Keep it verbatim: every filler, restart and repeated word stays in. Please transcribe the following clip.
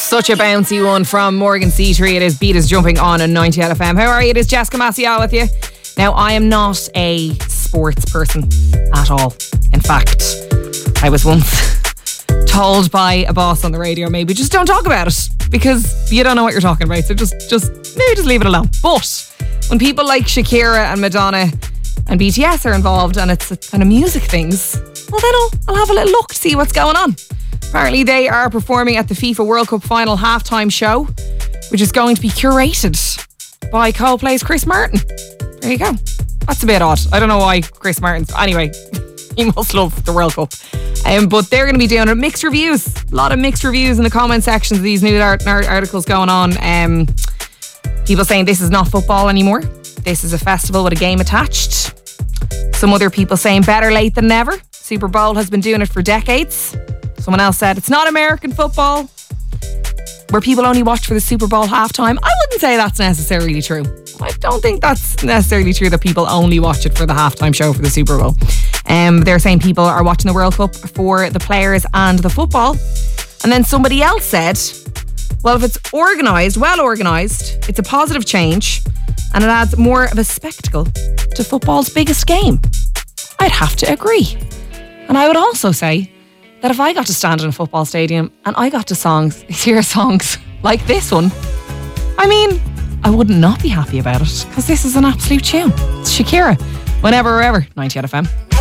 Such a bouncy one from Morgan C three. It is Beat is jumping on a ninety L F M. How are you? It is Jessica Maciel with you. Now, I am not a sports person at all. In fact, I was once told by a boss on the radio, maybe just don't talk about it because you don't know what you're talking about. So just, just maybe just leave it alone. But when people like Shakira and Madonna and B T S are involved and it's kind of music things, well then I'll, I'll have a little look to see what's going on. Apparently they are performing at the FIFA World Cup final halftime show, which is going to be curated by Coldplay's Chris Martin. There you go. That's a bit odd. I don't know why Chris Martin's... Anyway, he must love the World Cup. Um, but they're going to be doing mixed reviews. A lot of mixed reviews in the comment sections of these new art- articles going on. Um, people saying this is not football anymore. This is a festival with a game attached. Some other people saying better late than never. Super Bowl has been doing it for decades. Someone else said it's not American football, where people only watch for the Super Bowl halftime. I wouldn't say that's necessarily true. I don't think that's necessarily true that people only watch it for the halftime show for the Super Bowl. Um, they're saying people are watching the World Cup for the players and the football. And then somebody else said, well, if it's organised, well organised, it's a positive change and it adds more of a spectacle to football's biggest game. I'd have to agree. And I would also say that if I got to stand in a football stadium and I got to songs, hear songs like this one, I mean, I would not be happy about it because this is an absolute tune. It's Shakira. Whenever, wherever, ninety L F M.